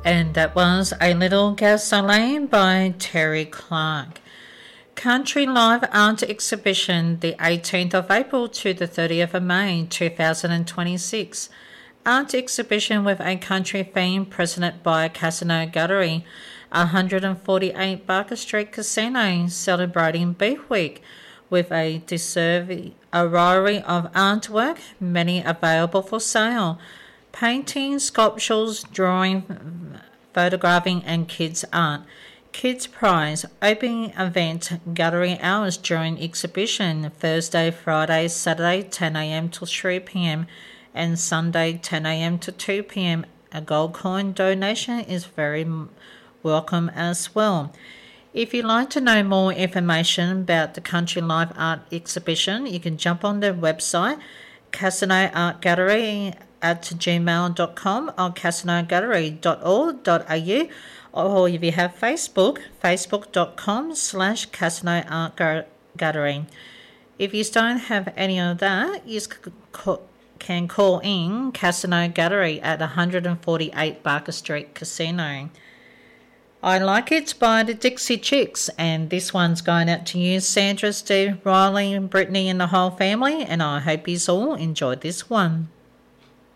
And that was A Little Gasoline by Terry Clark. Country Live Art Exhibition, the 18th of April to the 30th of May 2026. Art exhibition with a country theme presented by Casino Gallery, 148 Barker Street Casino, celebrating Beef Week with a deserving array of artwork, many available for sale. Painting, sculptures, drawing, photographing and kids art. Kids prize, opening event, gallery hours during exhibition, Thursday, Friday, Saturday 10 a.m. to 3 p.m. and Sunday 10 a.m. to 2 p.m. A gold coin donation is very welcome as well. If you'd like to know more information about the Country Live Art Exhibition, you can jump on their website, Casino Art Gallery at gmail.com or casinogallery.org.au, or if you have Facebook, facebook.com/Casino Art Gallery. If you don't have any of that, you can call in Casino Gallery at 148 Barker Street Casino. I Like It by the Dixie Chicks, and this one's going out to you, Sandra, Steve, Riley, Brittany and the whole family, and I hope you all enjoyed this one.